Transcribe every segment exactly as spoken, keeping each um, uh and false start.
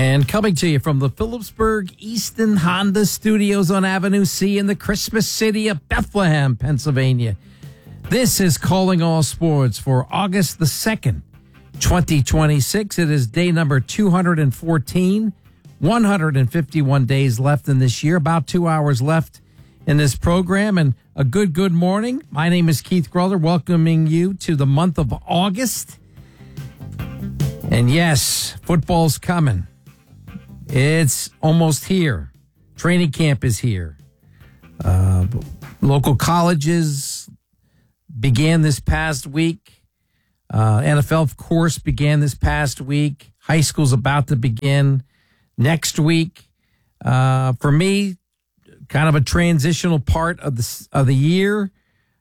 And coming to you from the Phillipsburg Easton Honda Studios on Avenue C in the Christmas city of Bethlehem, Pennsylvania. This is Calling All Sports for August the second, twenty twenty-six. It is day number two hundred fourteen. one hundred fifty-one days left in this year, about two hours left in this program. And a good, good morning. My name is Keith Gruller, welcoming you to the month of August. And yes, football's coming. It's almost here. Training camp is here. Uh, local colleges began this past week. Uh, N F L, of course, began this past week. High school's about to begin next week. Uh, for me, kind of a transitional part of the, of the year.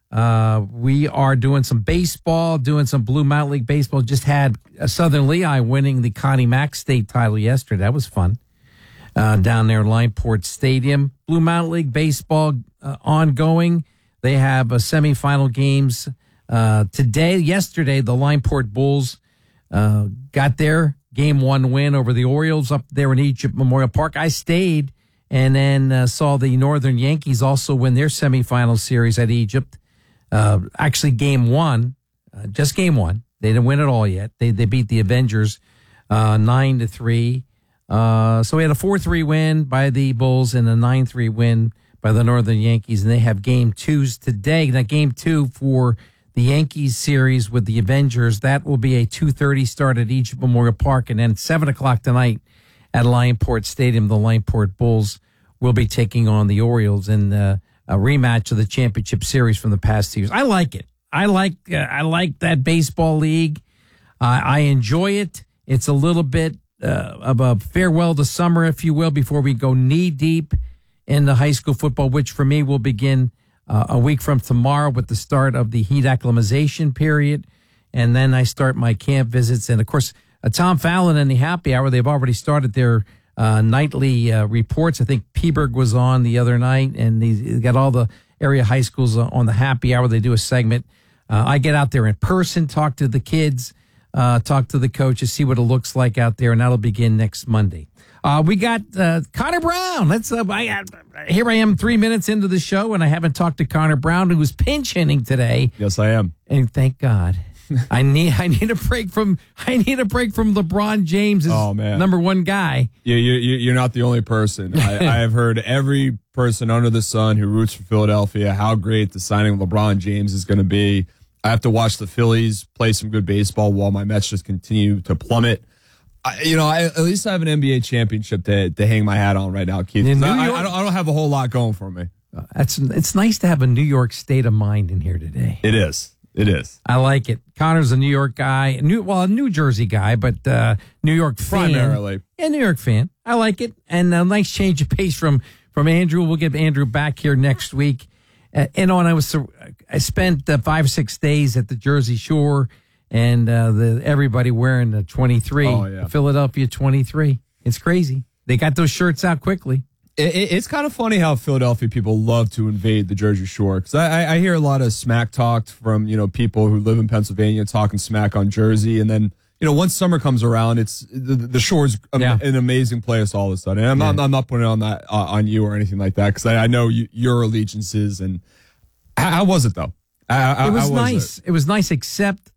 Uh, we are doing some baseball, doing some Blue Mountain League baseball. Just had uh, Southern Lehigh winning the Connie Mack State title yesterday. That was fun. Uh, down there in Lineport Stadium. Blue Mountain League baseball uh, ongoing. They have uh, semifinal games uh, today. Yesterday, the Lineport Bulls uh, got their game one win over the Orioles up there in Egypt Memorial Park. I stayed and then uh, saw the Northern Yankees also win their semifinal series at Egypt. Uh, actually, game one, uh, just game one. They didn't win it all yet. They they beat the Avengers uh, nine to three. Uh, so we had a four three win by the Bulls and a nine three win by the Northern Yankees, and they have game twos today. Now, game two for the Yankees series with the Avengers, that will be a two thirty start at Egypt Memorial Park, and then seven o'clock tonight at Lineport Stadium, the Lineport Bulls will be taking on the Orioles in uh, a rematch of the championship series from the past two years. I like it. I like uh, I like that baseball league. Uh, I enjoy it. It's a little bit uh, of a farewell to summer, if you will, before we go knee deep in the high school football, which for me will begin uh, a week from tomorrow with the start of the heat acclimatization period. And then I start my camp visits. And, of course, uh, Tom Fallon and the Happy Hour, they've already started their Uh, nightly uh, reports. I think Peeberg was on the other night, and he's got all the area high schools on the Happy Hour. They do a segment. Uh, I get out there in person, talk to the kids, uh, talk to the coaches, see what it looks like out there, and that'll begin next Monday. Uh, we got uh, Connor Brown. Let's. Uh, I, uh, here I am, three minutes into the show, and I haven't talked to Connor Brown, who was pinch hitting today. Yes, I am. And thank God. I need I need a break from I need a break from LeBron James, oh, man. number one guy. You, you, you're not the only person. I, I have heard every person under the sun who roots for Philadelphia how great the signing of LeBron James is going to be. I have to watch the Phillies play some good baseball while my Mets just continue to plummet. I, you know, I, at least I have an N B A championship to, to hang my hat on right now, Keith. In New I, York, I, don't, I don't have a whole lot going for me. Uh, it's, it's nice to have a New York state of mind in here today. It is. It is. I like it. Connor's a New York guy, new well, a New Jersey guy, but uh, New York fan. Primarily. Yeah, New York fan. I like it. And a nice change of pace from, from Andrew. We'll get Andrew back here next week. Uh, and on, I was I spent uh, five, six days at the Jersey Shore, and uh, the everybody wearing the twenty-three, oh, yeah. the Philadelphia twenty-three. It's crazy. They got those shirts out quickly. It, it, it's kind of funny how Philadelphia people love to invade the Jersey Shore, because I, I hear a lot of smack talk from, you know, people who live in Pennsylvania talking smack on Jersey, and then, you know, once summer comes around, it's the, the Shore's yeah. an amazing place all of a sudden. And I'm yeah. not I'm not putting it on that uh, on you or anything like that, because I, I know you, your allegiances. And how, how was it though? How, it was, was nice. It? it was nice, except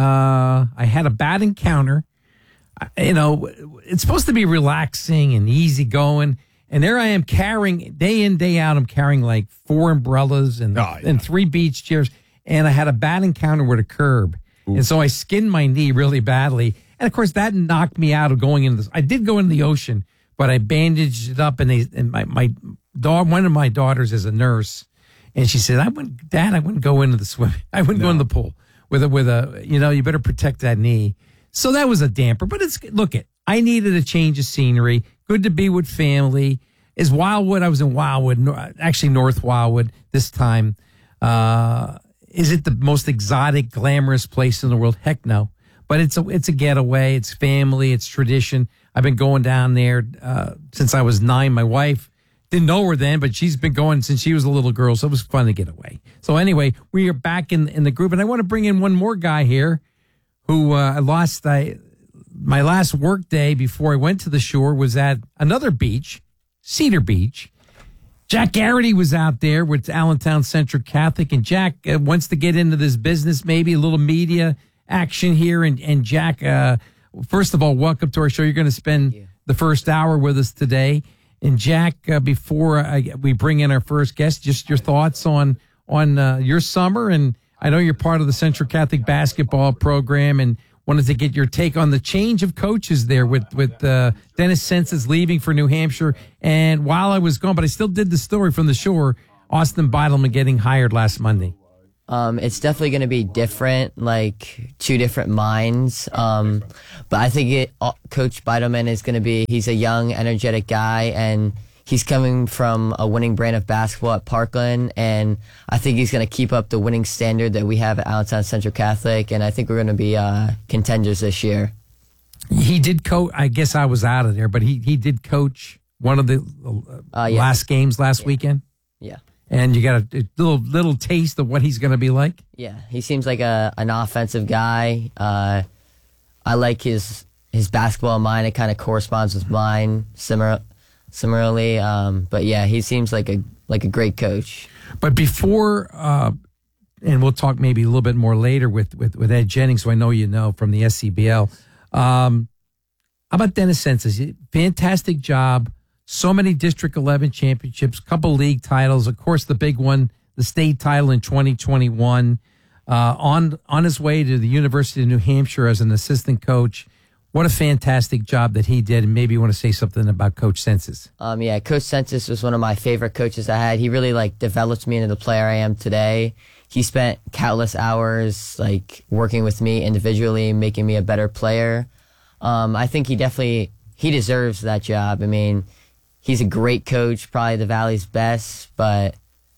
uh, I had a bad encounter. I, you know, it's supposed to be relaxing and easy going. And there I am carrying, day in, day out, I'm carrying like four umbrellas and, oh, yeah. and three beach chairs. And I had a bad encounter with a curb. Ooh. And so I skinned my knee really badly. And, of course, that knocked me out of going into this. I did go into the ocean, but I bandaged it up. And, they, and my, my dog, one of my daughters is a nurse. And she said, I wouldn't, Dad, I wouldn't go into the swim. I wouldn't no. go in the pool with a, with a, you know, you better protect that knee. So that was a damper. But it's, look it, I needed a change of scenery. Good to be with family. Is Wildwood, I was in Wildwood, actually North Wildwood this time. Uh, is it the most exotic, glamorous place in the world? Heck no. But it's a, it's a getaway. It's family. It's tradition. I've been going down there uh, since I was nine. My wife didn't know her then, but she's been going since she was a little girl, so it was fun to get away. So anyway, we are back in, in the group, and I want to bring in one more guy here who uh, I lost I, my last work day before I went to the shore was at another beach, Cedar Beach. Jack Garrity was out there with Allentown Central Catholic, and Jack uh, wants to get into this business, maybe a little media action here. And, and Jack, uh, first of all, welcome to our show. You're going to spend the first hour with us today. And Jack, uh, before I, we bring in our first guest, just your thoughts on on uh, your summer. And I know you're part of the Central Catholic basketball program, and wanted to get your take on the change of coaches there with, with uh, Dennis Senses leaving for New Hampshire. And while I was gone, but I still did the story from the shore, Austin Beidelman getting hired last Monday. Um, it's definitely going to be different, like two different minds. Um, but I think it, uh, Coach Beidelman is going to be, he's a young, energetic guy, and he's coming from a winning brand of basketball at Parkland, and I think he's going to keep up the winning standard that we have at Allentown Central Catholic, and I think we're going to be uh, contenders this year. He did coach, I guess I was out of there, but he, he did coach one of the uh, Uh, yeah. last games last Yeah. weekend. Yeah. And you got a, a little little taste of what he's going to be like. Yeah, he seems like a an offensive guy. Uh, I like his his basketball mind. It kind of corresponds with mine, similar, similarly. Um, but yeah, he seems like a like a great coach. But before, uh, and we'll talk maybe a little bit more later with, with, with Ed Jennings, who I know you know from the S C B L. Um, how about Dennis Senses? Fantastic job. So many District eleven championships, couple league titles. Of course, the big one, the state title in twenty twenty-one. Uh, on on his way to the University of New Hampshire as an assistant coach. What a fantastic job that he did. And maybe you want to say something about Coach Senses. Um, yeah, Coach Sensis was one of my favorite coaches I had. He really like developed me into the player I am today. He spent countless hours like working with me individually, making me a better player. Um, I think he definitely he deserves that job. I mean, he's a great coach, probably the Valley's best, but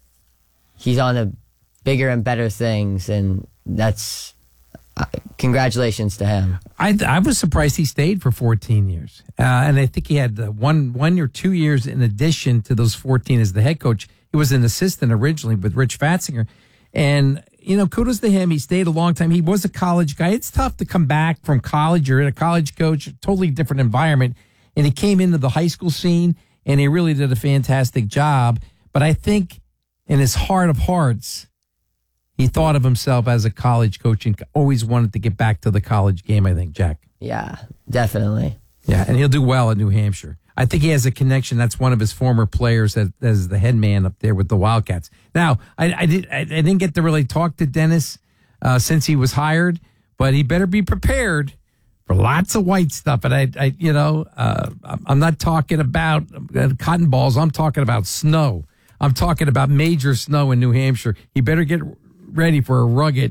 he's on to bigger and better things, and that's uh, congratulations to him. I I was surprised he stayed for fourteen years, uh, and I think he had uh, one one or two years in addition to those fourteen as the head coach. He was an assistant originally with Rich Fatzinger, and you know, kudos to him. He stayed a long time. He was a college guy. It's tough to come back from college. You're a college coach, totally different environment, and he came into the high school scene, and he really did a fantastic job. But I think in his heart of hearts, he thought of himself as a college coach and always wanted to get back to the college game, I think, Jack. Yeah, definitely. Yeah, and he'll do well at New Hampshire. I think he has a connection. That's one of his former players that as the head man up there with the Wildcats. Now, I, I, did, I, I didn't get to really talk to Dennis uh, since he was hired, but he better be prepared for lots of white stuff. And I, I you know, uh, I'm not talking about cotton balls. I'm talking about snow. I'm talking about major snow in New Hampshire. He better get ready for a rugged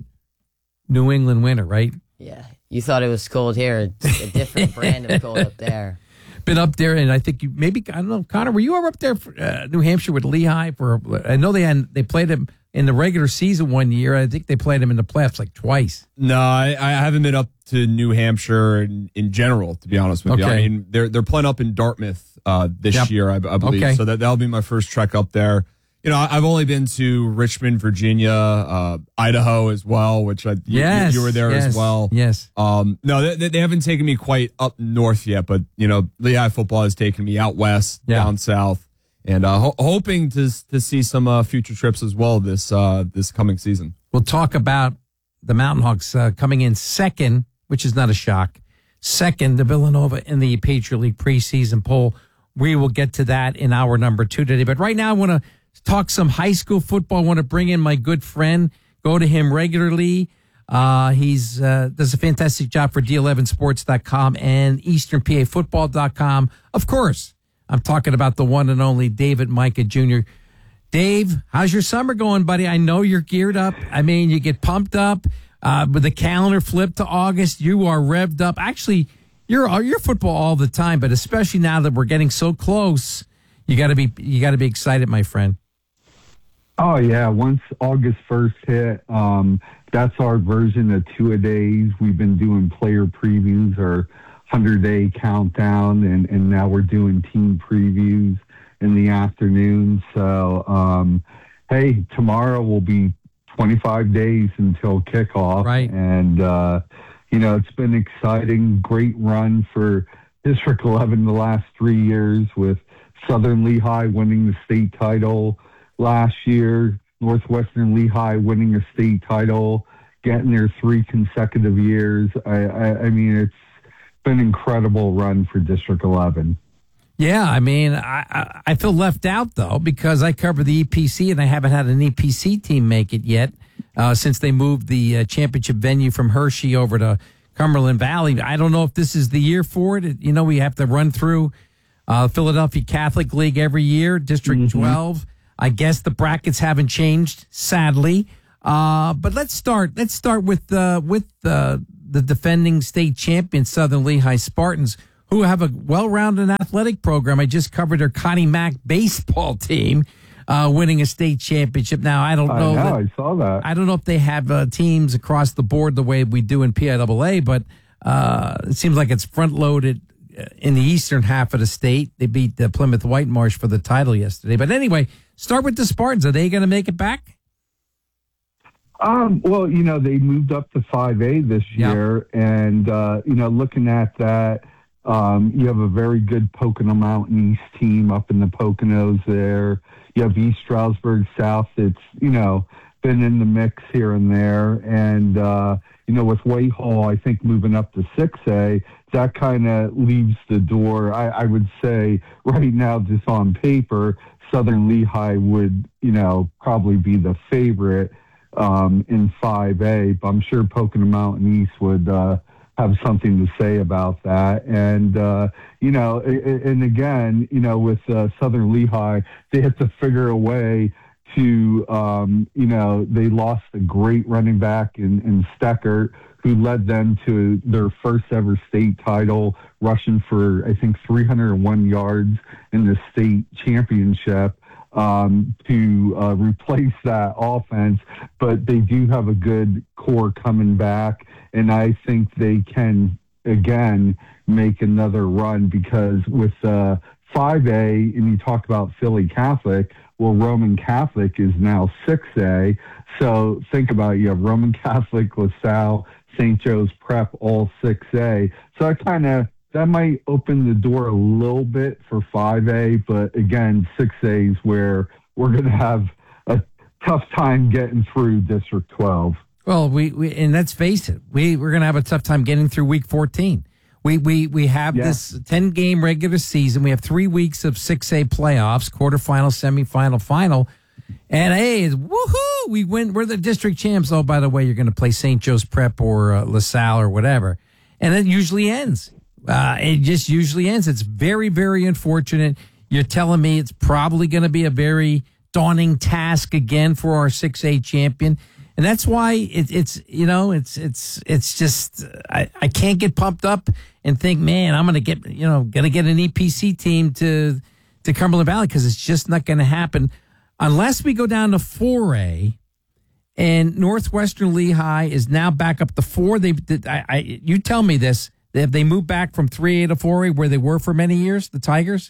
New England winter, right? Yeah, you thought it was cold here. It's a different brand of cold up there. Been up there, and I think you maybe I don't know, Connor. Were you ever up there, for, uh, New Hampshire, with Lehigh? For I know they had they played him in the regular season one year. I think they played him in the playoffs like twice. No, I, I haven't been up to New Hampshire in, in general, to be honest with Okay. you. I mean, they're they're playing up in Dartmouth uh, this Yep. year, I, I believe. Okay. So that that'll be my first trek up there. You know, I've only been to Richmond, Virginia, uh, Idaho as well, which I, you, Yes, you were there yes, as well. Yes. Um, no, they, they haven't taken me quite up north yet, but you know, Lehigh football has taken me out west, Yeah. down south, and uh, ho- hoping to to see some uh, future trips as well this uh, this coming season. We'll talk about the Mountain Hawks uh, coming in second, which is not a shock. Second to Villanova in the Patriot League preseason poll. We will get to that in hour number two today. But right now, I want to talk some high school football. I want to bring in my good friend. Go to him regularly. Uh, he's uh, does a fantastic job for D eleven sports dot com and Eastern P A football dot com. Of course, I'm talking about the one and only David Micah Junior Dave, how's your summer going, buddy? I know you're geared up. I mean, you get pumped up uh, with the calendar flipped to August. You are revved up. Actually, you're you're football all the time, but especially now that we're getting so close, you got to be you got to be excited, my friend. Oh, yeah. Once August first hit, um, that's our version of two-a-days. We've been doing player previews, our hundred-day countdown, and, and now we're doing team previews in the afternoon. So, um, hey, tomorrow will be twenty-five days until kickoff. Right. And, uh, you know, it's been exciting, great run for District eleven the last three years with Southern Lehigh winning the state title last year, Northwestern Lehigh winning a state title, getting there three consecutive years. I, I, I mean, it's been an incredible run for District eleven. Yeah, I mean, I, I I feel left out, though, because I cover the E P C, and I haven't had an E P C team make it yet uh, since they moved the uh, championship venue from Hershey over to Cumberland Valley. I don't know if this is the year for it. You know, we have to run through uh, Philadelphia Catholic League every year, District mm-hmm. twelve. I guess the brackets haven't changed, sadly. Uh, but let's start. Let's start with uh, with uh, the defending state champion Southern Lehigh Spartans, who have a well-rounded athletic program. I just covered their Connie Mack baseball team uh, winning a state championship. Now, I don't know. I know, that, I saw that. I don't know if they have uh, teams across the board the way we do in P I A A, but uh, it seems like it's front-loaded in the eastern half of the state. They beat the Plymouth White Marsh for the title yesterday. But anyway, start with the Spartans. Are they going to make it back? Um, well, you know, they moved up to five A this year, yeah. and, uh, you know, looking at that, Um, you have a very good Pocono Mountain East team up in the Poconos there. You have East Stroudsburg South that's, you know, been in the mix here and there. And, uh, you know, with Whitehall, I think moving up to six A, that kind of leaves the door. I, I would say right now, just on paper, Southern Lehigh would, you know, probably be the favorite um, in five A. But I'm sure Pocono Mountain East would uh, have something to say about that. And, uh, you know, and again, you know, with uh, Southern Lehigh, they have to figure a way to, um, you know, they lost a great running back in, in Steckert, who led them to their first ever state title, rushing for, I think, three hundred one yards in the state championship. Um, to uh, replace that offense, but they do have a good core coming back, and I think they can, again, make another run because with uh, five A, and you talk about Philly Catholic, well, Roman Catholic is now six A, so think about it, you have Roman Catholic, LaSalle, Saint Joe's Prep, all six A, so I kind of that might open the door a little bit for five A, but again, six A is where we're going to have a tough time getting through District twelve. Well, we, we and let's face it, we we're going to have a tough time getting through Week fourteen. We we we have yeah. this ten game regular season. We have three weeks of six A playoffs, quarterfinal, semifinal, final. And hey, is woohoo! We win. We're the district champs. Oh, by the way, you're going to play Saint Joe's Prep or uh, LaSalle or whatever, and it usually ends. Uh, it just usually ends. It's very, very unfortunate. You're telling me it's probably going to be a very daunting task again for our six A champion. And that's why it, it's, you know, it's, it's, it's just, I, I can't get pumped up and think, man, I'm going to get, you know, going to get an E P C team to, to Cumberland Valley, because it's just not going to happen unless we go down to four A. And Northwestern Lehigh is now back up to four. They, I, I, you tell me this. Have they moved back from three A to four A where they were for many years, the Tigers?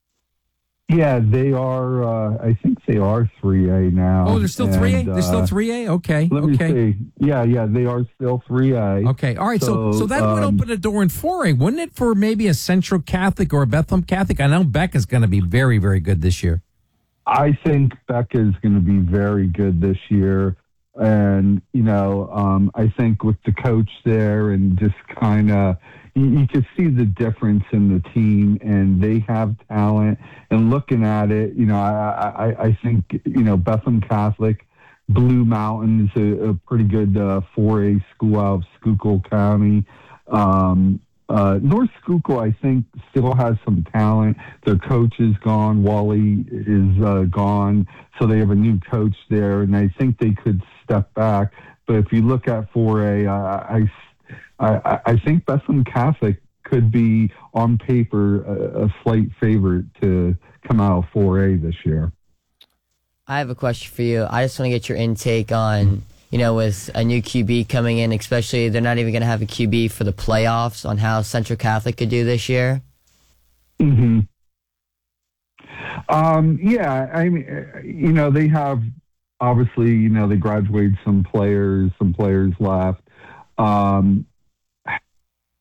Yeah, they are. Uh, I think they are three A now. Oh, they're still three A? They're still three A? Okay. Let okay. me see. Yeah, yeah, they are still three A. Okay. All right. So, so, so that um, would open a door in four A, wouldn't it, for maybe a Central Catholic or a Bethlehem Catholic? I know Beck is going to be very, very good this year. I think Beck is going to be very good this year. And, you know, um, I think with the coach there and just kind of, you, you can see the difference in the team, and they have talent. And looking at it, you know, I, I, I think, you know, Bethlehem Catholic, Blue Mountain is a, a pretty good uh, four A school out of Schuylkill County. Um, uh, North Schuylkill, I think, still has some talent. Their coach is gone. Wally is uh, gone. So they have a new coach there, and I think they could step back. But if you look at four A, I, I, I, I think Bethlehem Catholic could be, on paper, a, a slight favorite to come out of four A this year. I have a question for you. I just want to get your intake on, you know, with a new Q B coming in, especially they're not even going to have a Q B for the playoffs, on how Central Catholic could do this year. Mm-hmm. Um, yeah, I mean, you know, they have, obviously, you know, they graduated some players, some players left. Um,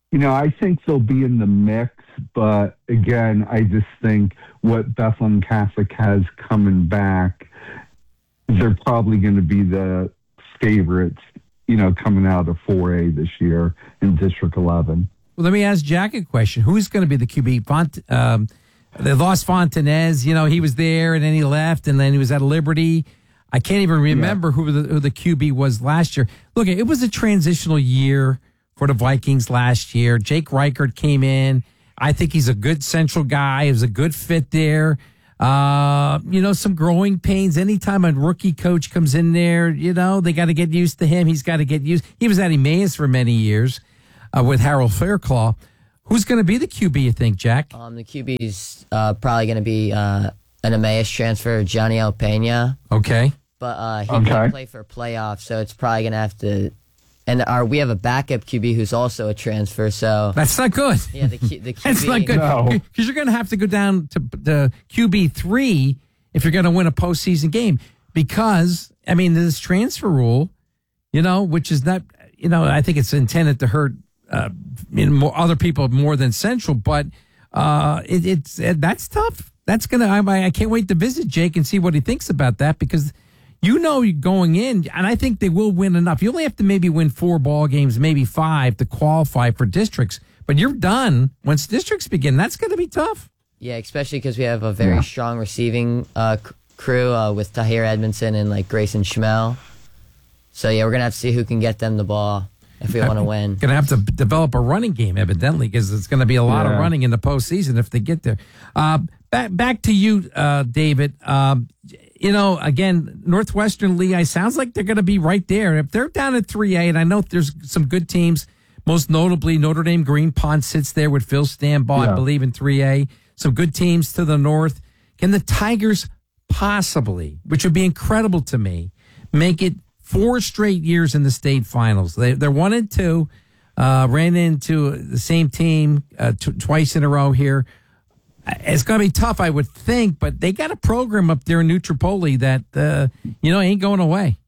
You know, I think they'll be in the mix, but again, I just think what Bethlehem Catholic has coming back, they're probably going to be the favorites, you know, coming out of four A this year in District eleven. Well, let me ask Jack a question. Who's going to be the Q B? Font, um, they lost Fontanez. You know, he was there, and then he left, and then he was at Liberty. I can't even remember yeah. who, the, who the Q B was last year. Look, it was a transitional year for the Vikings last year. Jake Reichert came in. I think he's a good central guy. He was a good fit there. Uh, you know, some growing pains. Anytime a rookie coach comes in there, you know, they got to get used to him. He's got to get used. He was at Emmaus for many years uh, with Harold Fairclough. Who's going to be the Q B, you think, Jack? Um, the Q B is uh, probably going to be uh, an Emmaus transfer, Johnny Alpeña. Okay. But uh, he okay. can't play for playoffs, so it's probably going to have to... And our, we have a backup Q B who's also a transfer, so... That's not good. Yeah, the, Q, the Q B... That's not good. No. Because you're going to have to go down to the Q B three if you're going to win a postseason game. Because, I mean, this transfer rule, you know, which is not... You know, I think it's intended to hurt uh, in more, other people more than Central, but uh, it, it's it, that's tough. That's going to... I, I can't wait to visit Jake and see what he thinks about that, because... You know, you're going in, and I think they will win enough. You only have to maybe win four ball games, maybe five, to qualify for districts. But you're done once districts begin. That's going to be tough. Yeah, especially because we have a very yeah. strong receiving uh, c- crew uh, with Tahir Edmondson and like Grayson Schmel. So yeah, we're gonna have to see who can get them the ball if we want to win. Going to have to develop a running game, evidently, because it's going to be a lot yeah. of running in the postseason if they get there. Uh, back back to you, uh, David. Um, You know, again, Northwestern Lehigh sounds like they're going to be right there. If they're down at three A, and I know there's some good teams, most notably Notre Dame Green Pond sits there with Phil Stambaugh, yeah. I believe, in three A. Some good teams to the north. Can the Tigers possibly, which would be incredible to me, make it four straight years in the state finals? They, they're one and two, uh, ran into the same team uh, t- twice in a row here. It's going to be tough, I would think, but they got a program up there in New Tripoli that, uh, you know, ain't going away.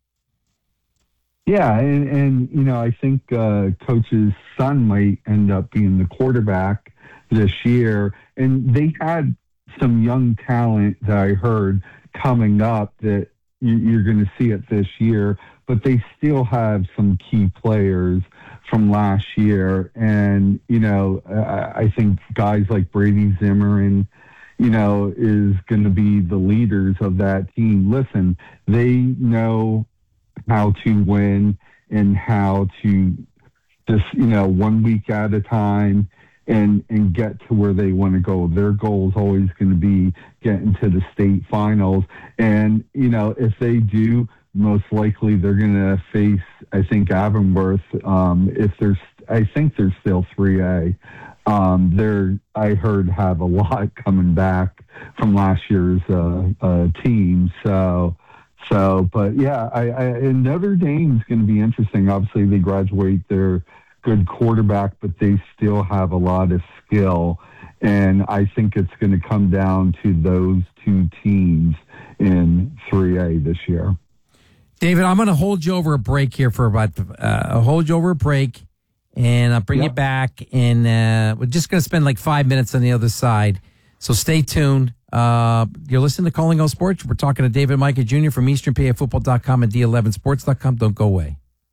Yeah, and, and you know, I think uh, Coach's son might end up being the quarterback this year. And they had some young talent that I heard coming up that you, you're going to see it this year, but they still have some key players from last year. And, you know, I, I think guys like Brady Zimmerman, you know, is going to be the leaders of that team. Listen, they know how to win and how to just, you know, one week at a time and, and get to where they want to go. Their goal is always going to be getting to the state finals. And, you know, if they do, most likely they're going to face, I think, Avonworth. Um, if there's, I think they're still three A. Um, they're, I heard, have a lot coming back from last year's uh, uh, team. So, so, but yeah, I, I and Notre Dame's going to be interesting. Obviously, they graduate their good quarterback, but they still have a lot of skill. And I think it's going to come down to those two teams in three A this year. David, I'm going to hold you over a break here for about, uh, I'll hold you over a break, and I'll bring yep. you back, and uh, we're just going to spend like five minutes on the other side. So stay tuned. Uh, you're listening to Calling All Sports. We're talking to David Micah Junior from Eastern P A Football dot com and D eleven Sports dot com. Don't go away.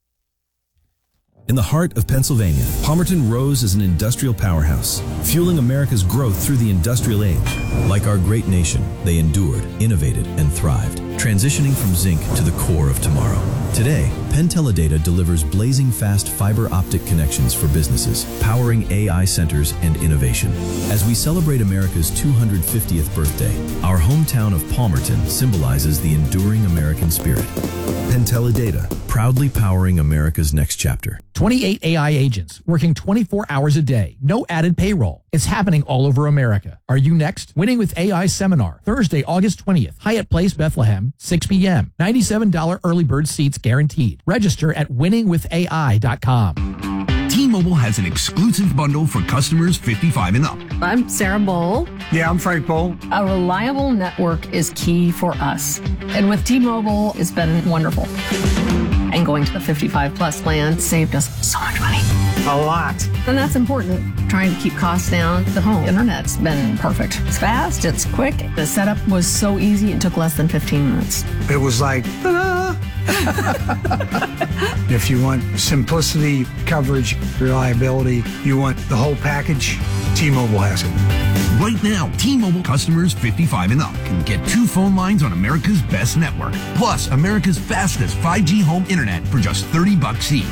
In the heart of Pennsylvania, Palmerton rose as an industrial powerhouse, fueling America's growth through the industrial age. Like our great nation, they endured, innovated, and thrived, transitioning from zinc to the core of tomorrow. Today, Penn Teledata delivers blazing fast fiber optic connections for businesses, powering A I centers and innovation. As we celebrate America's two hundred fiftieth birthday, our hometown of Palmerton symbolizes the enduring American spirit. Penn Teledata, proudly powering America's next chapter. twenty-eight A I agents working twenty-four hours a day. No added payroll. It's happening all over America. Are you next? Winning with A I Seminar, Thursday, August twentieth. Hyatt Place, Bethlehem, six p.m. ninety-seven dollars early bird seats guaranteed. Register at winning with A I dot com. T-Mobile has an exclusive bundle for customers fifty-five and up. I'm Sarah Bowl. Yeah, I'm Frank Bowl. A reliable network is key for us. And with T-Mobile, it's been wonderful. And going to the fifty-five plus plan saved us so much money. a lot. And that's important, trying to keep costs down. The home internet's been perfect. It's fast, it's quick. The setup was so easy, it took less than fifteen minutes. It was like, ta-da! If you want simplicity, coverage, reliability, you want the whole package, T-Mobile has it. Right now, T-Mobile customers fifty-five and up can get two phone lines on America's best network, plus America's fastest five G home internet for just thirty bucks each.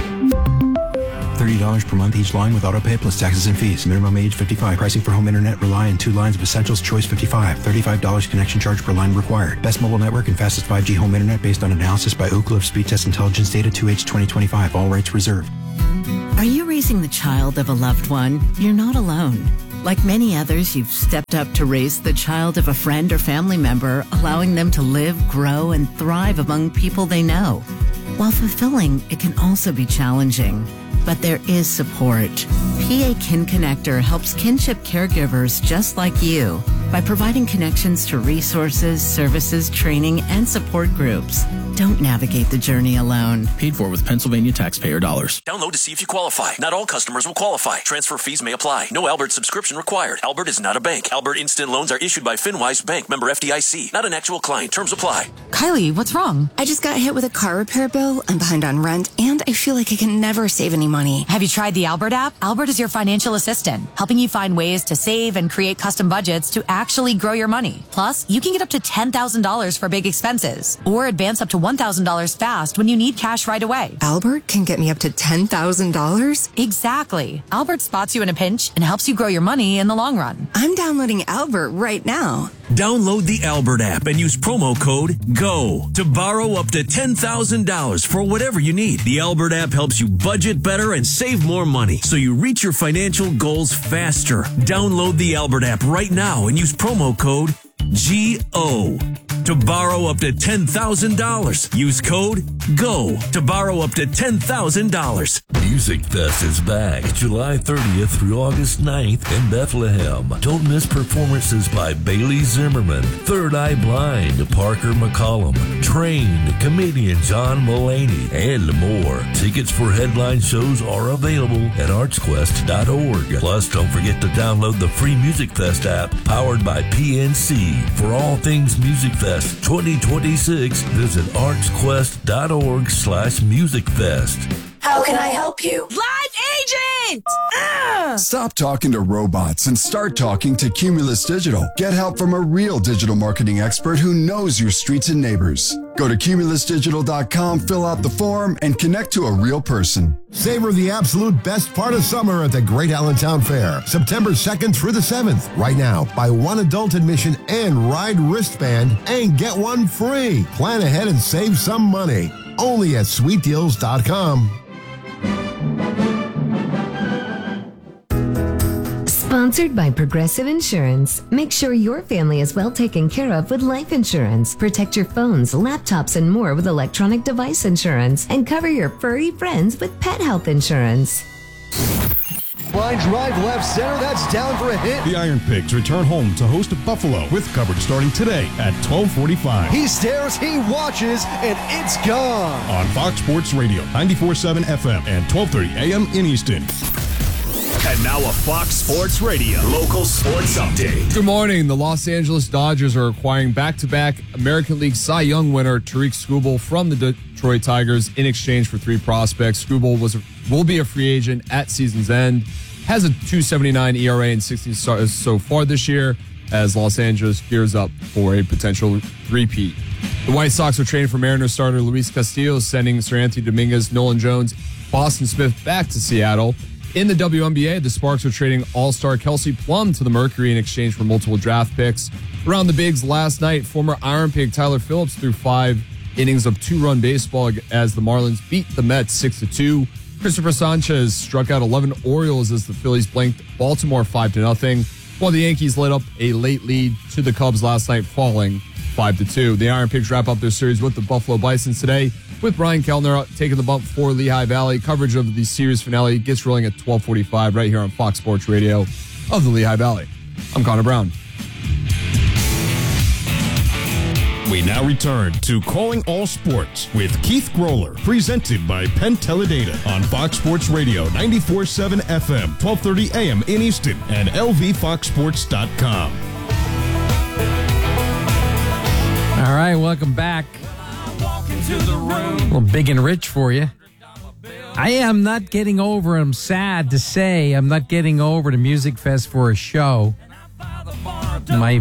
thirty dollars per month each line with autopay plus taxes and fees. Minimum age fifty-five. Pricing for home internet rely on two lines of Essentials Choice fifty-five. thirty-five dollars connection charge per line required. Best mobile network and fastest five G home internet based on analysis by Ookla of Speed Test Intelligence Data two H twenty twenty-five. All rights reserved. Are you raising the child of a loved one? You're not alone. Like many others, you've stepped up to raise the child of a friend or family member, allowing them to live, grow, and thrive among people they know. While fulfilling, it can also be challenging. But there is support. P A Kin Connector helps kinship caregivers just like you by providing connections to resources, services, training, and support groups. Don't navigate the journey alone. Paid for with Pennsylvania taxpayer dollars. Download to see if you qualify. Not all customers will qualify. Transfer fees may apply. No Albert subscription required. Albert is not a bank. Albert Instant Loans are issued by FinWise Bank, member F D I C. Not an actual client. Terms apply. Kylie, what's wrong? I just got hit with a car repair bill. I'm behind on rent, and I feel like I can never save any money. Have you tried the Albert app? Albert is your financial assistant, helping you find ways to save and create custom budgets to actually grow your money. Plus, you can get up to ten thousand dollars for big expenses, or advance up to one thousand dollars fast when you need cash right away. Albert can get me up to ten thousand dollars? Exactly. Albert spots you in a pinch and helps you grow your money in the long run. I'm downloading Albert right now. Download the Albert app and use promo code GO to borrow up to ten thousand dollars for whatever you need. The Albert app helps you budget better and save more money so you reach your financial goals faster. Download the Albert app right now and use promo code G O to borrow up to ten thousand dollars. Use code GO to borrow up to ten thousand dollars. Music Fest is back July thirtieth through August ninth in Bethlehem. Don't miss performances by Bailey Zimmerman, Third Eye Blind, Parker McCollum, Trained, comedian John Mulaney, and more. Tickets for headline shows are available at arts quest dot org. Plus, don't forget to download the free Music Fest app powered by P N C. For all things Music Fest twenty twenty-six, visit arts quest dot org slash music fest. How can I help you? Live agent! Ah! Stop talking to robots and start talking to Cumulus Digital. Get help from a real digital marketing expert who knows your streets and neighbors. Go to cumulus digital dot com, fill out the form, and connect to a real person. Savor the absolute best part of summer at the Great Allentown Fair, September second through the seventh. Right now, buy one adult admission and ride wristband and get one free. Plan ahead and save some money. Only at sweet deals dot com. Sponsored by Progressive Insurance. Make sure your family is well taken care of with life insurance. Protect your phones, laptops, and more with electronic device insurance. And cover your furry friends with pet health insurance. Line drive left center, that's down for a hit. The Iron Pigs return home to host Buffalo with coverage starting today at twelve forty-five. He stares, he watches, and it's gone. On Fox Sports Radio, ninety-four point seven F M and twelve thirty A M in Easton. And now a Fox Sports Radio local sports update. Good morning. The Los Angeles Dodgers are acquiring back-to-back American League Cy Young winner Tariq Skubal from the Detroit Tigers in exchange for three prospects. Skubal was a, will be a free agent at season's end. Has a two seventy-nine E R A and sixteen starts so far this year as Los Angeles gears up for a potential three-peat. The White Sox are trading for Mariners starter Luis Castillo, sending Sir Anthony Dominguez, Nolan Jones, Boston Smith back to Seattle. In the W N B A, the Sparks are trading all-star Kelsey Plum to the Mercury in exchange for multiple draft picks. Around the bigs last night, former Iron Pig Tyler Phillips threw five innings of two-run baseball as the Marlins beat the Mets six to two. Christopher Sanchez struck out eleven Orioles as the Phillies blanked Baltimore five to nothing, while the Yankees led up a late lead to the Cubs last night, falling five to two. The Iron Pigs wrap up their series with the Buffalo Bisons today, with Brian Kellner taking the bump for Lehigh Valley. Coverage of the series finale gets rolling at twelve forty-five right here on Fox Sports Radio of the Lehigh Valley. I'm Connor Brown. We now return to Calling All Sports with Keith Groller, presented by Penn Teledata on Fox Sports Radio, ninety-four point seven F M, twelve thirty A M in Easton, and L V fox sports dot com. All right, welcome back. A little big and rich for you. I am not getting over, I'm sad to say, I'm not getting over the Music Fest for a show. My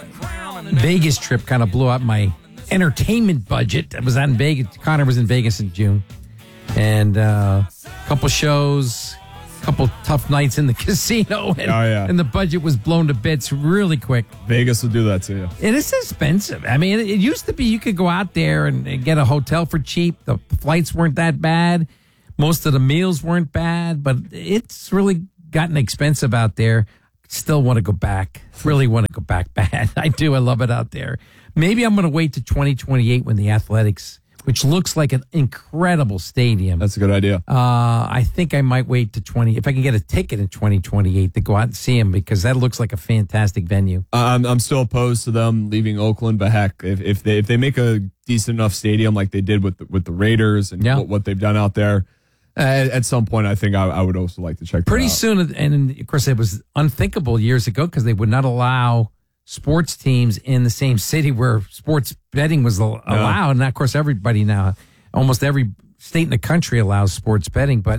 Vegas trip kind of blew up my entertainment budget. I was out in Vegas. Connor was in Vegas in June. And uh, a couple shows, a couple tough nights in the casino. And, oh, yeah. and the budget was blown to bits really quick. Vegas will do that to you. It is expensive. I mean, it used to be you could go out there and, and get a hotel for cheap. The flights weren't that bad. Most of the meals weren't bad, but it's really gotten expensive out there. Still want to go back. Really want to go back bad. I do. I love it out there. Maybe I'm going to wait to twenty twenty-eight when the Athletics, which looks like an incredible stadium. That's a good idea. Uh, I think I might wait to twenty if I can get a ticket in twenty twenty-eight to go out and see them, because that looks like a fantastic venue. I'm I'm still opposed to them leaving Oakland, but heck, if if they if they make a decent enough stadium like they did with the, with the Raiders and yeah. what, what they've done out there. At, at some point, I think I, I would also like to check that Pretty out. soon, and of course, it was unthinkable years ago because they would not allow sports teams in the same city where sports betting was allowed. Yeah. And of course, everybody now, almost every state in the country allows sports betting. But,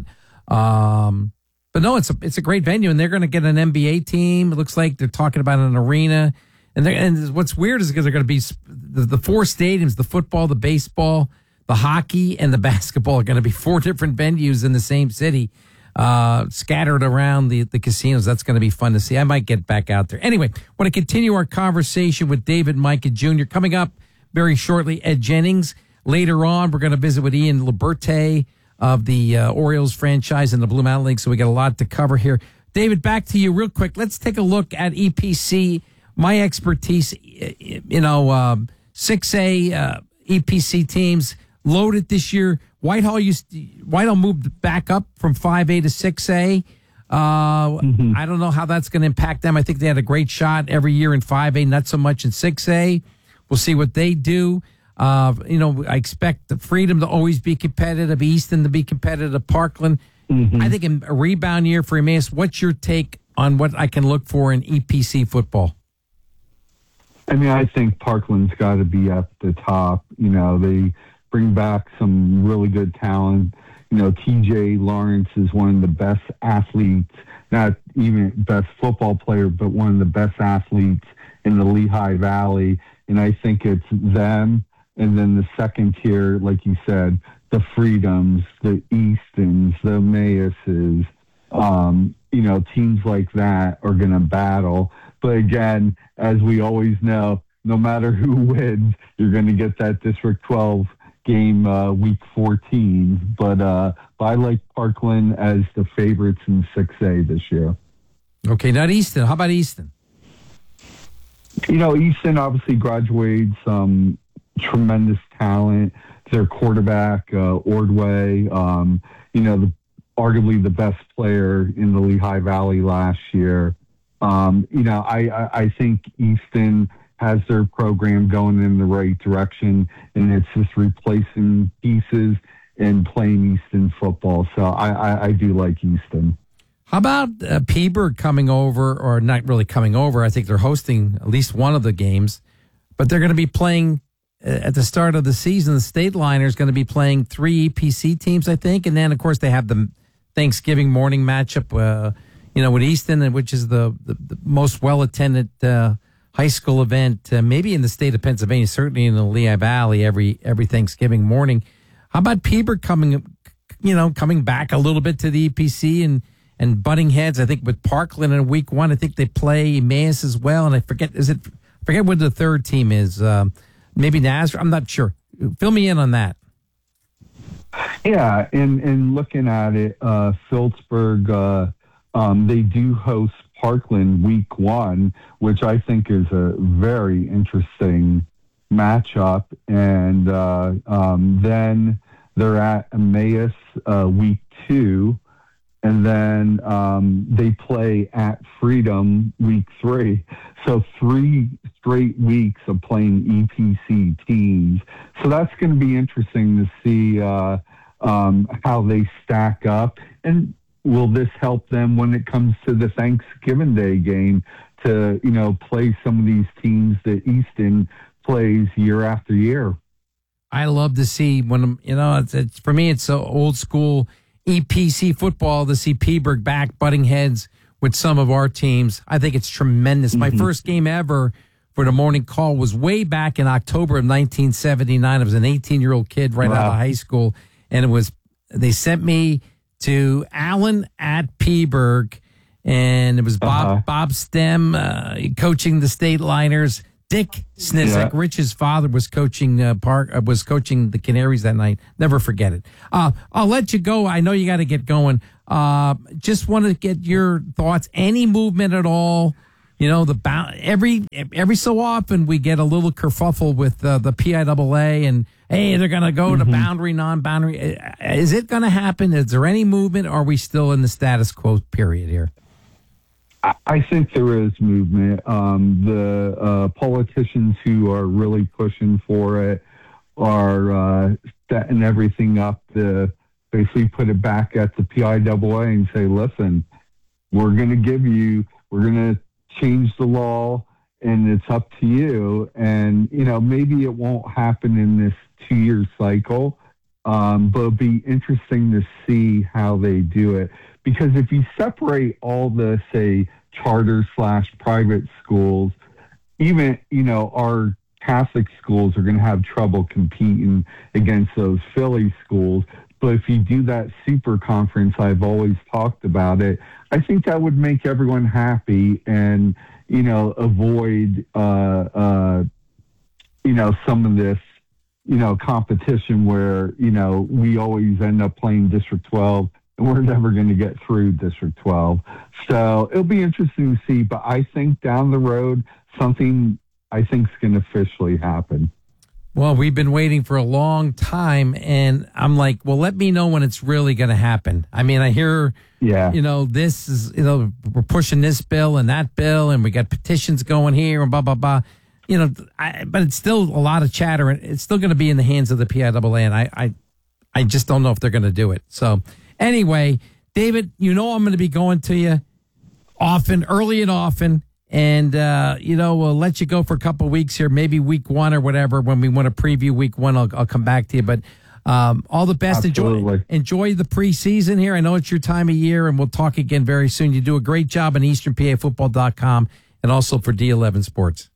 um, but no, it's a it's a great venue, and they're going to get an N B A team. It looks like they're talking about an arena, and and what's weird is because they're going to be the, the four stadiums: the football, the baseball, the hockey, and the basketball are going to be four different venues in the same city, uh, scattered around the, the casinos. That's going to be fun to see. I might get back out there. Anyway, want to continue our conversation with David Micah Junior Coming up very shortly, Ed Jennings. Later on, we're going to visit with Ian Liberte of the uh, Orioles franchise and the Blue Mountain League, so we got a lot to cover here. David, back to you real quick. Let's take a look at E P C. My expertise, you know, um, six A uh, E P C teams, loaded this year. Whitehall used to, Whitehall moved back up from five A to six A. Uh, mm-hmm. I don't know how that's going to impact them. I think they had a great shot every year in five A, not so much in six A. We'll see what they do. Uh, you know, I expect the Freedom to always be competitive, Easton to be competitive, Parkland. Mm-hmm. I think in a rebound year for Emmaus. What's your take on what I can look for in E P C football? I mean, I think Parkland's got to be at the top. You know, they bring back some really good talent. You know, T J Lawrence is one of the best athletes, not even best football player, but one of the best athletes in the Lehigh Valley. And I think it's them. And then the second tier, like you said, the Freedoms, the Eastons, the Emmaus's, um, you know, teams like that are going to battle. But again, as we always know, no matter who wins, you're going to get that District twelve game uh, week fourteen. But, uh, but I like Parkland as the favorites in six A this year. Okay, not Easton. How about Easton? You know, Easton obviously graduates um, tremendous talent. Their quarterback, uh, Ordway, um, you know, the, arguably the best player in the Lehigh Valley last year. Um, you know, I, I, I think Easton has their program going in the right direction, and it's just replacing pieces and playing Easton football. So I, I, I do like Easton. How about uh, Peaburg coming over, or not really coming over? I think they're hosting at least one of the games, but they're going to be playing uh, at the start of the season. The State Liner is going to be playing three E P C teams, I think, and then of course they have the Thanksgiving morning matchup, uh, you know, with Easton, which is the the, the most well attended uh, high school event, uh, maybe in the state of Pennsylvania, certainly in the Lehigh Valley every every Thanksgiving morning. How about Peaburg coming, you know, coming back a little bit to the E P C and. And butting heads, I think, with Parkland in week one. I think they play Emmaus as well. And I forget, is it, I forget what the third team is. Um, maybe Nazareth? I'm not sure. Fill me in on that. Yeah, and, and looking at it, uh, Phillipsburg, uh, um, they do host Parkland week one, which I think is a very interesting matchup. And uh, um, then they're at Emmaus uh, week two. and then um, they play at Freedom week three. So three straight weeks of playing E P C teams. So that's going to be interesting to see uh, um, how they stack up. And will this help them when it comes to the Thanksgiving Day game to, you know, play some of these teams that Easton plays year after year? I love to see when, you know, it's, it's for me, it's so old school E P C football to see Peaburg back butting heads with some of our teams. I think it's tremendous. Mm-hmm. My first game ever for the morning call was way back in October of nineteen seventy-nine. I was an eighteen-year-old kid right wow. out of high school, and it was they sent me to Allen at Peaburg, and it was Bob uh-huh. Bob Stem uh, coaching the State Liners. Dick Snizek, yeah. Rich's father, was coaching uh, Park uh, was coaching the Canaries that night. Never forget it. Uh, I'll let you go. I know you got to get going. Uh, just want to get your thoughts. Any movement at all? You know, the bound, every every so often we get a little kerfuffle with uh, the P I A A, and hey, they're going to go mm-hmm. to boundary, non-boundary. Is it going to happen? Is there any movement? Or are we still in the status quo period here? I think there is movement. Um, the uh, politicians who are really pushing for it are uh, setting everything up to basically put it back at the P I A A and say, listen, we're going to give you, we're going to change the law, and it's up to you. And, you know, maybe it won't happen in this two-year cycle, um, but it'll be interesting to see how they do it. Because if you separate all the, say, charter slash private schools, even, you know, our Catholic schools are going to have trouble competing against those Philly schools. But if you do that super conference, I've always talked about it, I think that would make everyone happy and, you know, avoid, uh, uh, you know, some of this, you know, competition where, you know, we always end up playing District twelve and we're never going to get through District twelve. So it'll be interesting to see, but I think down the road, something I think is going to officially happen. Well, we've been waiting for a long time, and I'm like, well, let me know when it's really going to happen. I mean, I hear, yeah, you know, this is, you know, we're pushing this bill and that bill, and we got petitions going here and blah, blah, blah. You know, I, but it's still a lot of chatter, and it's still going to be in the hands of the P I A A, and I, I, I just don't know if they're going to do it. So anyway, David, you know I'm going to be going to you often, early and often. And, uh, you know, we'll let you go for a couple of weeks here, maybe week one or whatever. When we want to preview week one, I'll, I'll come back to you. But um, all the best. Enjoy, enjoy the preseason here. I know it's your time of year, and we'll talk again very soon. You do a great job on Eastern P A Football dot com and also for D eleven Sports.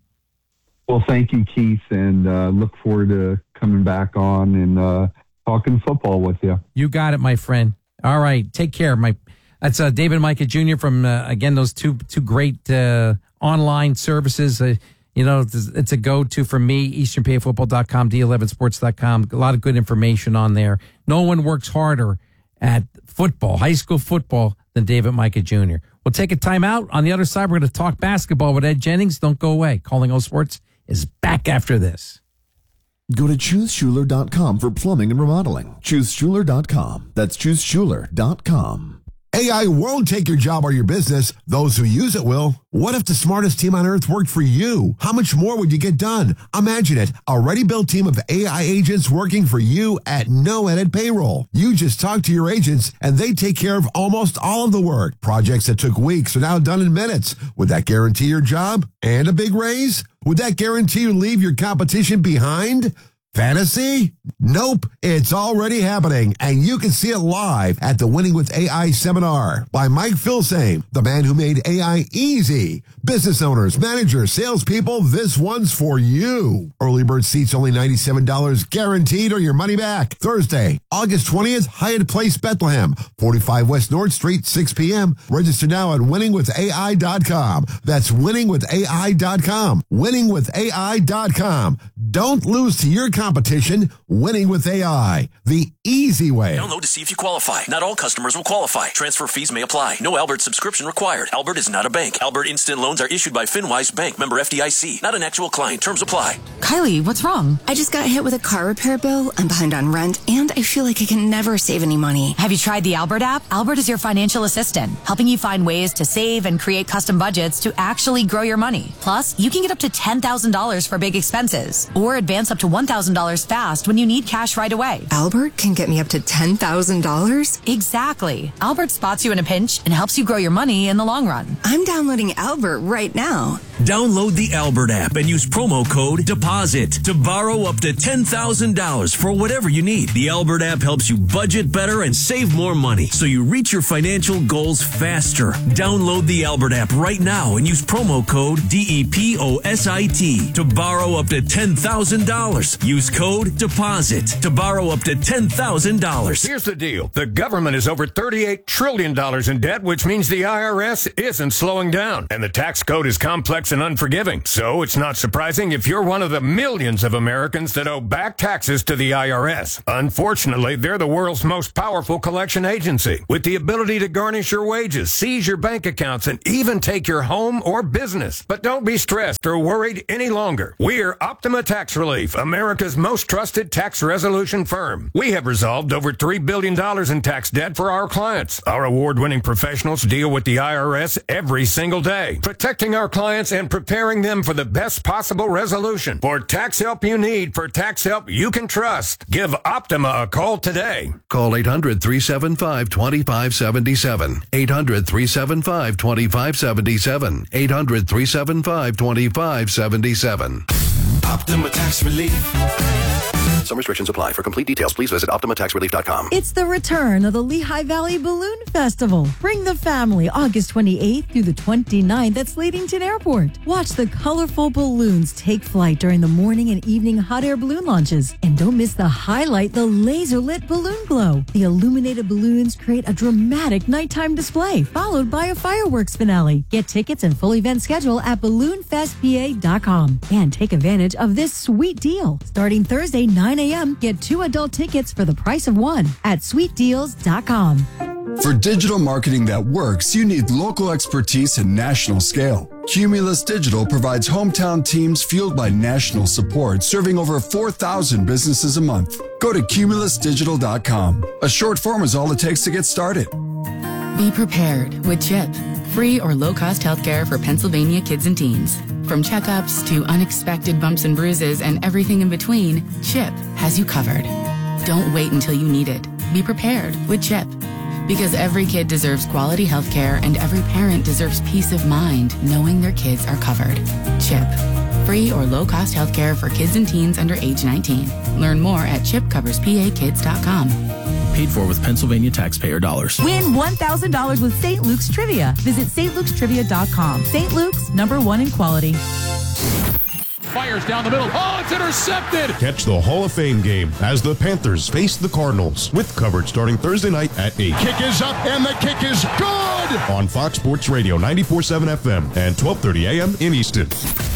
Well, thank you, Keith, and uh, look forward to coming back on and uh, talking football with you. You got it, my friend. All right. Take care, my That's uh, David Micah Junior from, uh, again, those two two great uh, online services. Uh, you know, it's, it's a go-to for me, Eastern P A Football dot com, D eleven Sports dot com. A lot of good information on there. No one works harder at football, high school football, than David Micah Junior We'll take a time out. On the other side, we're going to talk basketball with Ed Jennings. Don't go away. Calling All Sports is back after this. Go to choose schuler dot com for plumbing and remodeling. choose schuler dot com. That's choose schuler dot com. A I won't take your job or your business. Those who use it will. What if the smartest team on earth worked for you? How much more would you get done? Imagine it. A ready-built team of A I agents working for you at no added payroll. You just talk to your agents, and they take care of almost all of the work. Projects that took weeks are now done in minutes. Would that guarantee your job and a big raise? Would that guarantee you leave your competition behind? Fantasy? Nope. It's already happening, and you can see it live at the Winning with A I seminar by Mike Filsame, the man who made A I easy. Business owners, managers, salespeople, this one's for you. Early bird seats only ninety-seven dollars guaranteed or your money back. Thursday, August twentieth, Hyatt Place, Bethlehem, forty-five West North Street, six p.m. Register now at winning with A I dot com. That's winning with A I dot com. winning with A I dot com. Don't lose to your competition. competition, winning with A I, the easy way. Download to see if you qualify. Not all customers will qualify. Transfer fees may apply. No Albert subscription required. Albert is not a bank. Albert Instant Loans are issued by FinWise Bank, member F D I C. Not an actual client. Terms apply. Kylie, what's wrong? I just got hit with a car repair bill. I'm behind on rent, and I feel like I can never save any money. Have you tried the Albert app? Albert is your financial assistant, helping you find ways to save and create custom budgets to actually grow your money. Plus, you can get up to ten thousand dollars for big expenses, or advance up to one thousand dollars fast when you need cash right away. Albert can get me up to ten thousand dollars? Exactly. Albert spots you in a pinch and helps you grow your money in the long run. I'm downloading Albert right now. Download the Albert app and use promo code DEPOSIT to borrow up to ten thousand dollars for whatever you need. The Albert app helps you budget better and save more money so you reach your financial goals faster. Download the Albert app right now and use promo code D E P O S I T to borrow up to ten thousand dollars. Use code DEPOSIT to borrow up to ten thousand dollars. Here's the deal. The government is over thirty-eight trillion dollars in debt, which means the I R S isn't slowing down. And the tax code is complex and unforgiving. So it's not surprising if you're one of the millions of Americans that owe back taxes to the I R S. Unfortunately, they're the world's most powerful collection agency, with the ability to garnish your wages, seize your bank accounts, and even take your home or business. But don't be stressed or worried any longer. We're Optima Tax Relief, America's most trusted tax resolution firm. We have resolved over three billion dollars in tax debt for our clients. Our award-winning professionals deal with the I R S every single day, protecting our clients and preparing them for the best possible resolution. For tax help you need, for tax help you can trust, give Optima a call today. Call eight hundred, three seven five, two five seven seven. eight hundred, three seven five, two five seven seven. eight hundred, three seven five, two five seven seven. Optima Tax Relief. Some restrictions apply. For complete details, please visit Optima Tax Relief dot com. It's the return of the Lehigh Valley Balloon Festival. Bring the family August twenty-eighth through the twenty-ninth at Slatington Airport. Watch the colorful balloons take flight during the morning and evening hot air balloon launches. And don't miss the highlight, the laser-lit balloon glow. The illuminated balloons create a dramatic nighttime display, followed by a fireworks finale. Get tickets and full event schedule at balloon fest p a dot com. And take advantage of this sweet deal. Starting Thursday, nine a.m., get two adult tickets for the price of one at sweet deals dot com. For digital marketing that works, you need local expertise and national scale. Cumulus Digital provides hometown teams fueled by national support, serving over four thousand businesses a month. Go to cumulus digital dot com. A short form is all it takes to get started. Be prepared with CHIP, free or low-cost healthcare for Pennsylvania kids and teens. From checkups to unexpected bumps and bruises and everything in between, CHIP has you covered. Don't wait until you need it. Be prepared with CHIP. Because every kid deserves quality health care and every parent deserves peace of mind knowing their kids are covered. CHIP. Free or low-cost health care for kids and teens under age nineteen. Learn more at chip covers p a kids dot com. Paid for with Pennsylvania taxpayer dollars. Win one thousand dollars with Saint Luke's Trivia. Visit Saint Luke's Trivia dot com. Saint Luke's, number one in quality. Fires down the middle. Oh, it's intercepted. Catch the Hall of Fame game as the Panthers face the Cardinals with coverage starting Thursday night at eight. Kick is up and the kick is good on Fox Sports Radio ninety-four point seven F M and twelve thirty A M in Easton.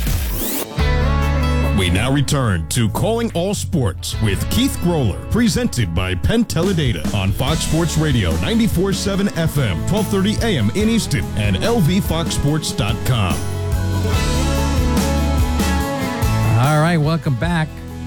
We now return to Calling All Sports with Keith Groller, presented by Penn Teledata on Fox Sports Radio ninety-four point seven F M, twelve thirty A M in Easton and L V fox sports dot com. All right, welcome back.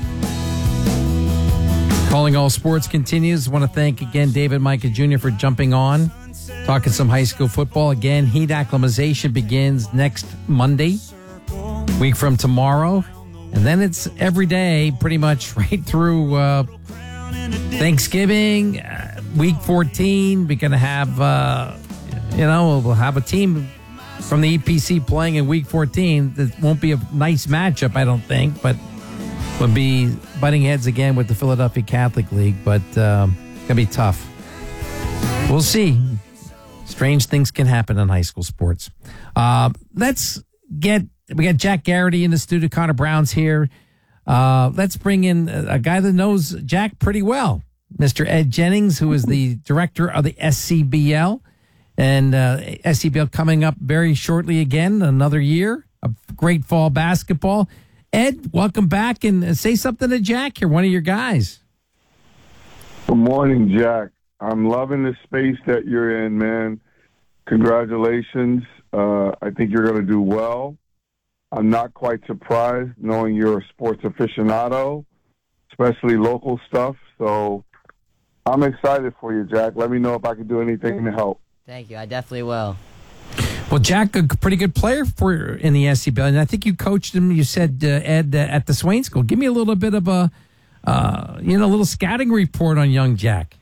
Calling All Sports continues. I want to thank again David Micah Junior for jumping on, talking some high school football. Again, heat acclimatization begins next Monday, week from tomorrow. And then it's every day, pretty much right through uh, Thanksgiving, uh, week fourteen. We're going to have, uh, you know, we'll have a team from the E P C playing in week fourteen. That won't be a nice matchup, I don't think, but will be butting heads again with the Philadelphia Catholic League. But um, it's going to be tough. We'll see. Strange things can happen in high school sports. Uh, let's get... We got Jack Garrity in the studio. Connor Brown's here. Uh, let's bring in a guy that knows Jack pretty well, Mister Ed Jennings, who is the director of the S C B L. And uh, S C B L coming up very shortly again, another year of great fall basketball. Ed, welcome back, and say something to Jack here, one of your guys. Good morning, Jack. I'm loving the space that you're in, man. Congratulations. Uh, I think you're going to do well. I'm not quite surprised knowing you're a sports aficionado, especially local stuff. So I'm excited for you, Jack. Let me know if I can do anything to help. Thank you. I definitely will. Well, Jack, a pretty good player for in the S C B L, and I think you coached him. You said uh, Ed uh, at the Swain School. Give me a little bit of a, uh, you know, a little scouting report on young Jack.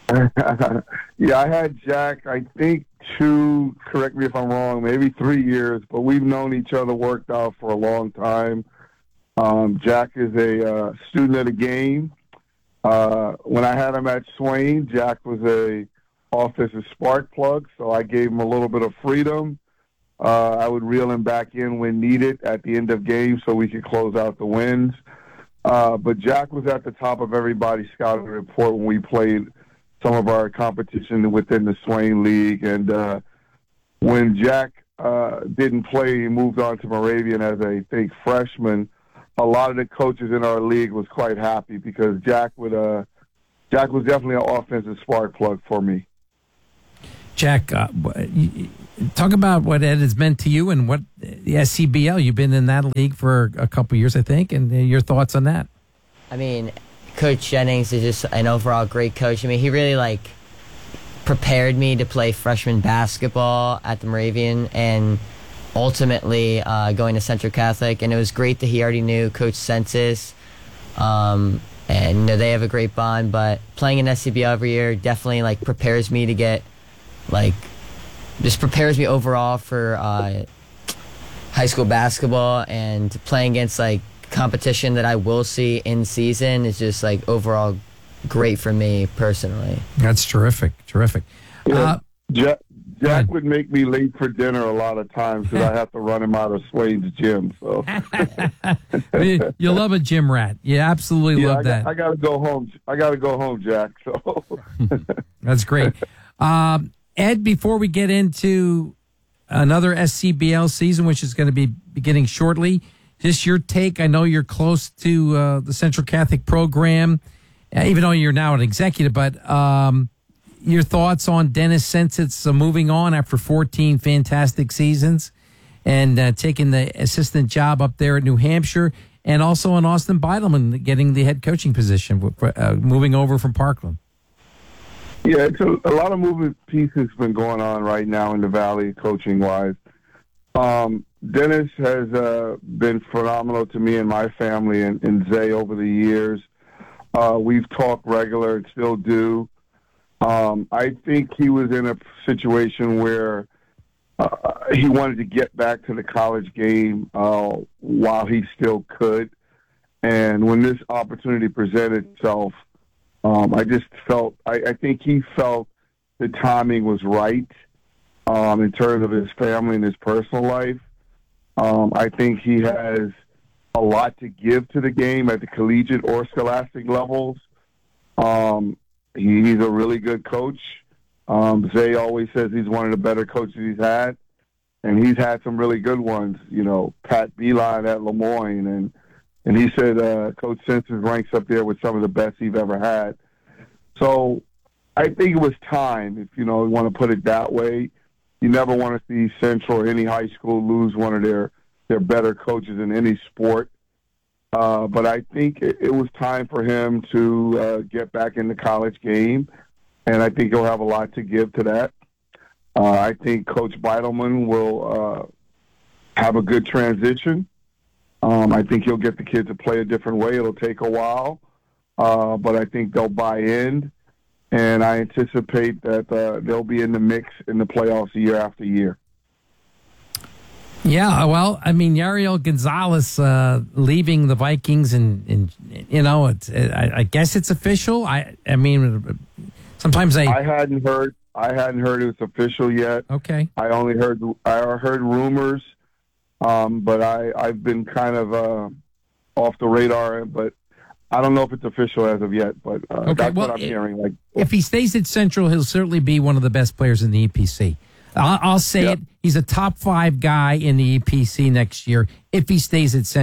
Yeah, I had Jack. I think two. Correct me if I'm wrong. Maybe three years, but we've known each other, worked out for a long time. Um, Jack is a uh, student of the game. Uh, when I had him at Swain, Jack was a offensive spark plug, so I gave him a little bit of freedom. Uh, I would reel him back in when needed at the end of games so we could close out the wins. Uh, but Jack was at the top of everybody's scouting report when we played some of our competition within the Swain League. And uh, when Jack uh, didn't play, he moved on to Moravian as a, I think, freshman. A lot of the coaches in our league was quite happy because Jack would, uh, Jack was definitely an offensive spark plug for me. Jack, uh, talk about what Ed has meant to you and what the S C B L. You've been in that league for a couple of years, I think, and your thoughts on that. I mean, Coach Jennings is just an overall great coach. I mean, he really, like, prepared me to play freshman basketball at the Moravian and ultimately uh, going to Central Catholic. And it was great that he already knew Coach Census. Um, and, you know, they have a great bond. But playing in S C B L every year definitely, like, prepares me to get, like, just prepares me overall for uh, high school basketball, and playing against, like, competition that I will see in season is just, like, overall great for me personally. That's terrific. Terrific. Yeah, Uh, Jack, Jack would make me late for dinner a lot of times because I have to run him out of Swain's gym. So you, you love a gym rat. You absolutely yeah, love I that. Got, I got to go home. I got to go home, Jack. So That's great. Um, Ed, before we get into another S C B L season, which is going to be beginning shortly, just your take. I know you're close to uh, the Central Catholic program, uh, even though you're now an executive, but um, your thoughts on Dennis Census uh, moving on after fourteen fantastic seasons and uh, taking the assistant job up there at New Hampshire, and also on Austin Beidelman getting the head coaching position, uh, moving over from Parkland. yeah, it's a, a lot of moving pieces been going on right now in the Valley, coaching wise. Um, Dennis has uh, been phenomenal to me and my family and, and Zay over the years. Uh, we've talked regular and still do. Um, I think he was in a situation where uh, he wanted to get back to the college game uh, while he still could. And when this opportunity presented itself, um, I just felt, I, I think he felt the timing was right um, in terms of his family and his personal life. Um, I think he has a lot to give to the game at the collegiate or scholastic levels. Um, he, he's a really good coach. Um, Zay always says he's one of the better coaches he's had, and he's had some really good ones. You know, Pat Beeline at Lemoyne, and and he said uh, Coach Census ranks up there with some of the best he's ever had. So I think it was time, if you know you want to put it that way. You never want to see Central or any high school lose one of their, their better coaches in any sport. Uh, but I think it, it was time for him to uh, get back in the college game, and I think he'll have a lot to give to that. Uh, I think Coach Beidelman will uh, have a good transition. Um, I think he'll get the kids to play a different way. It'll take a while, uh, but I think they'll buy in. And I anticipate that uh, they'll be in the mix in the playoffs year after year. Yeah, well, I mean, Yariel Gonzalez uh, leaving the Vikings, and, and you know, it's, I, I guess it's official. I, I mean, sometimes I, I hadn't heard. I hadn't heard it was official yet. Okay. I only heard. I heard rumors, um, but I, I've been kind of uh, off the radar. But I don't know if it's official as of yet, but uh, okay, that's well, what I'm it, hearing. Like, if he stays at Central, he'll certainly be one of the best players in the E P C. I'll, I'll say yep. it. He's a top five guy in the E P C next year if he stays at Central.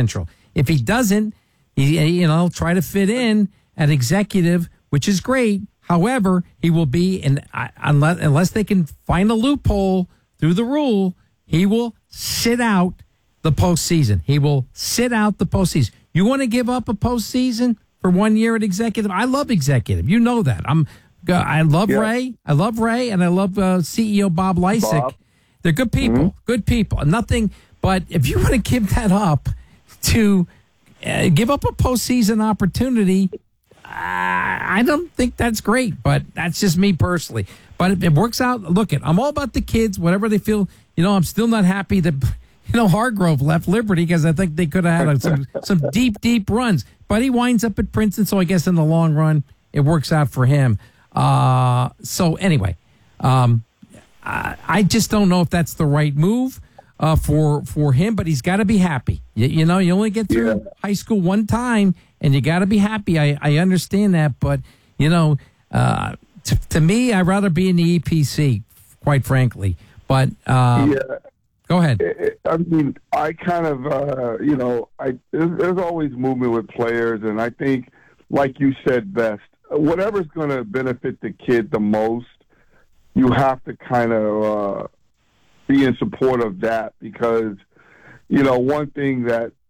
If he doesn't, he you know try to fit in at executive, which is great. However, he will be, and unless unless they can find a loophole through the rule, he will sit out the postseason. He will sit out the postseason. You want to give up a postseason for one year at executive? I love executive. You know that. I'm. I love yeah. Ray. I love Ray, and I love uh, C E O Bob Lysick. Bob. They're good people. Mm-hmm. Good people. Nothing. But if you want to give that up to uh, give up a postseason opportunity. I don't think that's great, but that's just me personally. But if it works out, look it, I'm all about the kids, whatever they feel. You know, I'm still not happy that, you know, Hargrove left Liberty because I think they could have had some, some deep, deep runs. But he winds up at Princeton, so I guess in the long run, it works out for him. Uh, so anyway, um, I, I just don't know if that's the right move uh, for for him, but he's got to be happy. You, you know, you only get through yeah. high school one time, and you got to be happy. I, I understand that, but, you know, uh, t- to me, I'd rather be in the E P C, quite frankly. But um, yeah. go ahead. I mean, I kind of, uh, you know, I there's, there's always movement with players, and I think, like you said best, whatever's going to benefit the kid the most, you have to kind of uh, be in support of that because, you know, one thing that